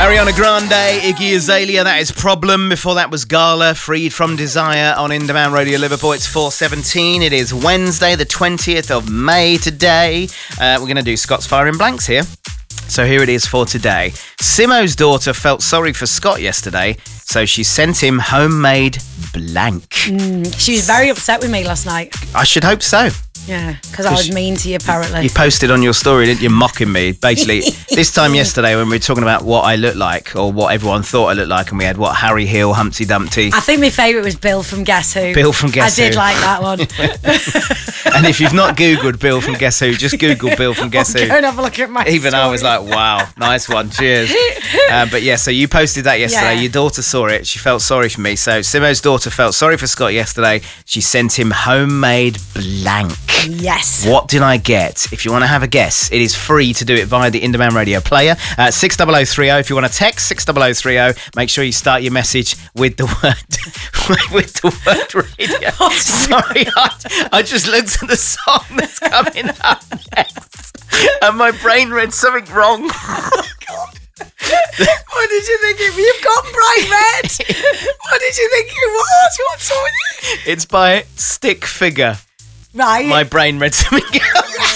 Ariana Grande, Iggy Azalea, that is Problem. Before that was Gala, Freed from Desire on In Demand Radio Liverpool. It's 4:17. It is Wednesday, the 20th of May today. We're going to do Scott's Firing Blanks here. So here it is for today. Simo's daughter felt sorry for Scott yesterday, so she sent him homemade blank. She was very upset with me last night. I should hope so. Yeah, because I was mean to you, apparently. You posted on your story, didn't you, mocking me, basically. This time yesterday when we were talking about what I looked like, or what everyone thought I looked like, and we had, Harry Hill, Humpty Dumpty. I think my favourite was Bill from Guess Who. Bill from Guess Who. I did like that one. And if you've not Googled Bill from Guess Who, just Google Bill from Guess Who. Go and have a look at my Even story. I was like, wow, nice one, cheers. But yeah, so you posted that yesterday. Yeah. Your daughter saw it. She felt sorry for me. So Simo's daughter felt sorry for Scott yesterday. She sent him homemade blank. Yes. What did I get? If you want to have a guess, it is free to do it via the In Demand Radio player. 60030. If you want to text 60030, make sure you start your message with the word radio. Sorry, I just looked at the song that's coming up next, and my brain read something wrong. What did you think? You've got bright red. What did you think it was? What's on it? It's by Stick Figure. Right. My brain read something else.